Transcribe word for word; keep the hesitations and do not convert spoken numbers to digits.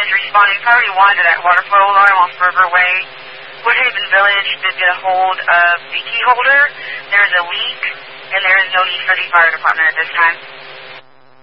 is responding. Priority one to that water flow alarm off River Way. Woodhaven Village did get a hold of the key holder. There's a leak, and there is no need for the fire department at this time.